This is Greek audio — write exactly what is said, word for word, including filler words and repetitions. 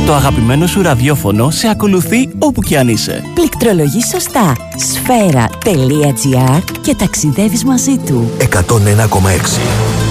Το αγαπημένο σου ραδιόφωνο σε ακολουθεί όπου κι αν είσαι. Πληκτρολογείς σωστά. σφαίρα τελεία τζι άρ και ταξιδεύεις μαζί του. εκατόν ένα κόμμα έξι